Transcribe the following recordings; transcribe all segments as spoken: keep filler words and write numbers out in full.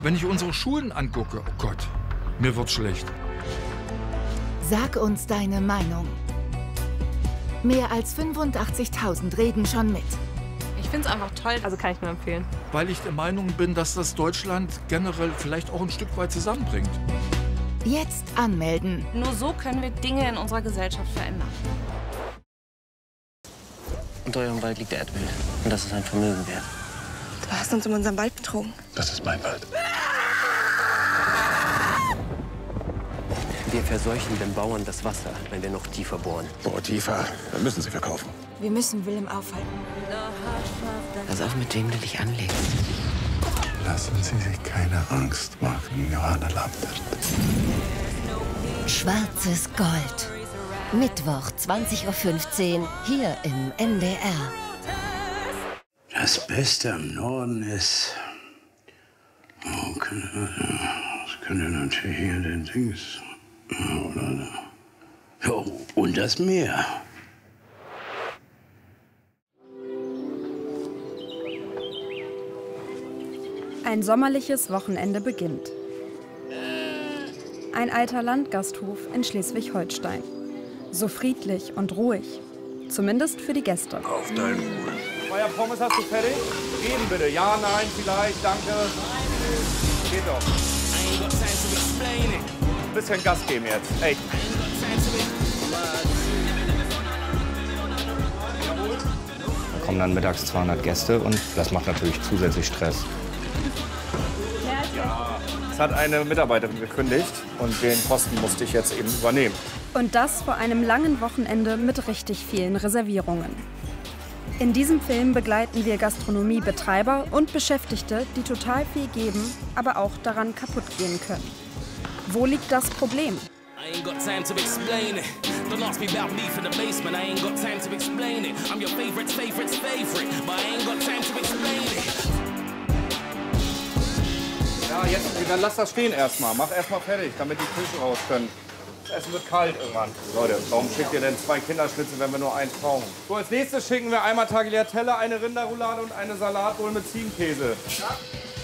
Wenn ich unsere Schulen angucke, oh Gott, mir wird schlecht. Sag uns deine Meinung. Mehr als fünfundachtzigtausend reden schon mit. Ich finde es einfach toll, also kann ich nur empfehlen. Weil ich der Meinung bin, dass das Deutschland generell vielleicht auch ein Stück weit zusammenbringt. Jetzt anmelden. Nur so können wir Dinge in unserer Gesellschaft verändern. Unter eurem Wald liegt der Erdwild. Und das ist ein Vermögen wert. Du hast uns um unseren Wald betrogen. Das ist mein Wald. Wir verseuchen den Bauern das Wasser, wenn wir noch tiefer bohren. Boah, tiefer. Dann müssen sie verkaufen. Wir müssen Willem aufhalten. Pass auf, mit wem du dich anlegst. Lassen Sie sich keine Angst machen, Johanna Lambert. Schwarzes Gold. Mittwoch, zwanzig Uhr fünfzehn, hier im N D R. Das Beste am Norden ist... Oh, das könnte natürlich hier den Dings... Oder... Ja, und das Meer. Ein sommerliches Wochenende beginnt. Ein alter Landgasthof in Schleswig-Holstein. So friedlich und ruhig. Zumindest für die Gäste. Auf dein Wohl. Euer Pommes hast du fertig? Reden bitte. Ja, nein, vielleicht, danke. Geht doch. Ein bisschen Gas geben jetzt. Echt. Da kommen dann mittags zweihundert Gäste und das macht natürlich zusätzlich Stress. Ja, es hat eine Mitarbeiterin gekündigt und den Posten musste ich jetzt eben übernehmen. Und das vor einem langen Wochenende mit richtig vielen Reservierungen. In diesem Film begleiten wir Gastronomiebetreiber und Beschäftigte, die total viel geben, aber auch daran kaputt gehen können. Wo liegt das Problem? Ja, jetzt, dann lass das stehen erstmal. Mach erstmal fertig, damit die Tische raus können. Das Essen wird kalt irgendwann. Leute, warum schickt ihr denn zwei Kinderschnitzel, wenn wir nur eins brauchen? So, als nächstes schicken wir einmal Tagliatelle, eine Rinderroulade und eine Salatbowl mit Ziegenkäse. Ja?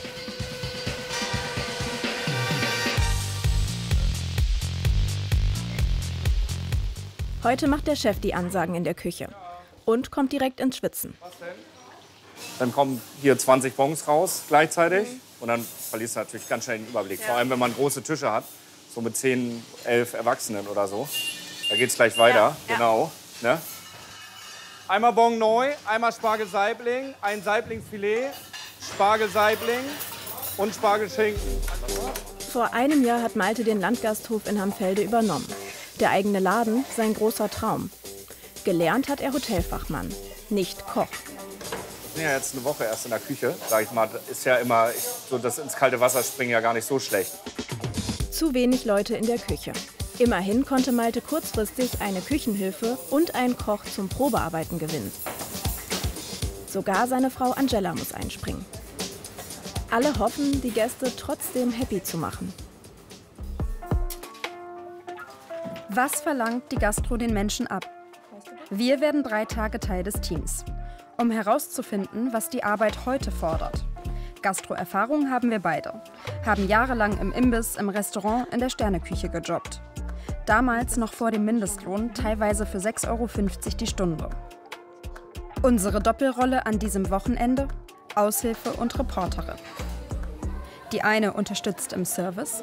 Heute macht der Chef die Ansagen in der Küche und kommt direkt ins Schwitzen. Was denn? Dann kommen hier zwanzig Bons raus gleichzeitig und dann verlierst du natürlich ganz schnell den Überblick. Ja. Vor allem, wenn man große Tische hat, so mit zehn, elf Erwachsenen oder so. Da geht's gleich weiter, ja. Genau. Ne? Einmal Bon neu, einmal Spargelsaibling, ein Saiblingsfilet, Spargelsaibling und Spargelschinken. Vor einem Jahr hat Malte den Landgasthof in Hamfelde übernommen. Der eigene Laden, sein großer Traum. Gelernt hat er Hotelfachmann, nicht Koch. Ich bin ja jetzt eine Woche erst in der Küche, sag ich mal. Ist ja immer, ich, so das ins kalte Wasser springen ja gar nicht so schlecht. Zu wenig Leute in der Küche. Immerhin konnte Malte kurzfristig eine Küchenhilfe und einen Koch zum Probearbeiten gewinnen. Sogar seine Frau Angela muss einspringen. Alle hoffen, die Gäste trotzdem happy zu machen. Was verlangt die Gastro den Menschen ab? Wir werden drei Tage Teil des Teams, um herauszufinden, was die Arbeit heute fordert. Gastro-Erfahrung haben wir beide, haben jahrelang im Imbiss, im Restaurant, in der Sterneküche gejobbt. Damals noch vor dem Mindestlohn, teilweise für sechs Euro fünfzig die Stunde. Unsere Doppelrolle an diesem Wochenende? Aushilfe und Reporterin. Die eine unterstützt im Service,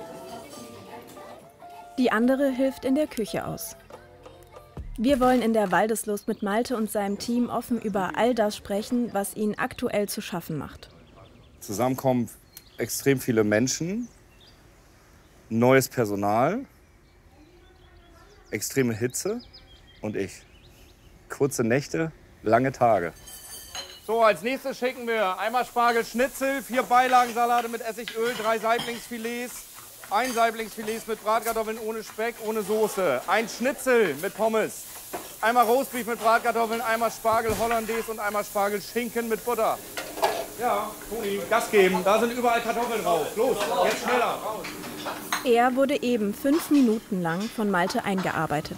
die andere hilft in der Küche aus. Wir wollen in der Waldeslust mit Malte und seinem Team offen über all das sprechen, was ihnen aktuell zu schaffen macht. Zusammenkommen extrem viele Menschen, neues Personal, extreme Hitze und ich. Kurze Nächte, lange Tage. So, als nächstes schicken wir einmal Spargelschnitzel, vier Beilagensalate mit Essigöl, drei Saiblingsfilets, ein Saiblingsfilet mit Bratkartoffeln ohne Speck, ohne Soße, ein Schnitzel mit Pommes, einmal Roastbeef mit Bratkartoffeln, einmal Spargel Hollandaise und einmal Spargelschinken mit Butter. Ja, Toni, Gas geben, da sind überall Kartoffeln drauf. Los, jetzt schneller. Raus. Er wurde eben fünf Minuten lang von Malte eingearbeitet.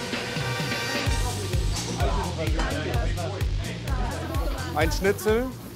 Ein Schnitzel